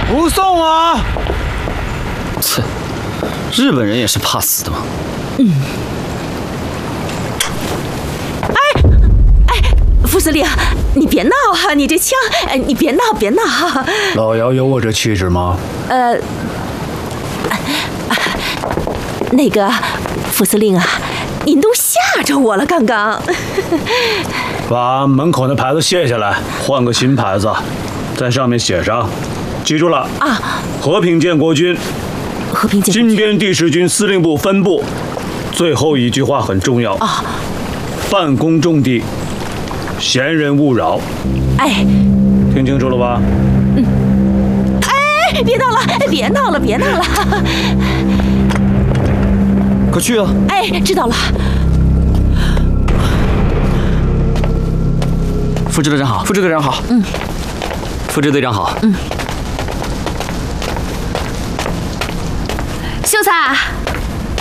不送啊！ 切，日本人也是怕死的嘛。 副司令，你别闹哈，你这枪，你别闹别闹哈。 老姚有我这气质吗？ 那个副司令啊，您都吓着我了，刚刚。 把门口的牌子卸下来，换个新牌子，在上面写上，记住了啊， 和平建国军， 和平建国金边第10军司令部分部。最后一句话很重要啊，办公重地，闲人勿扰。 哎， 听清楚了吧？ 哎，别闹了，别闹了，别闹了。 快去啊！ 哎，知道了。 副支队长好，副支队长好。副支队长好。 秀才，